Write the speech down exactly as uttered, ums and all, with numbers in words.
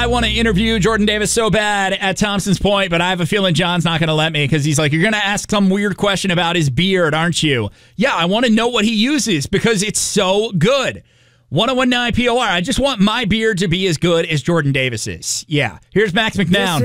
I want to interview Jordan Davis so bad at Thompson's Point, but I have a feeling John's not going to let me because he's like, you're going to ask some weird question about his beard, aren't you? Yeah, I want to know what he uses because it's so good. one oh one point nine P O R. I just want my beard to be as good as Jordan Davis's. Yeah. Here's Max McNown.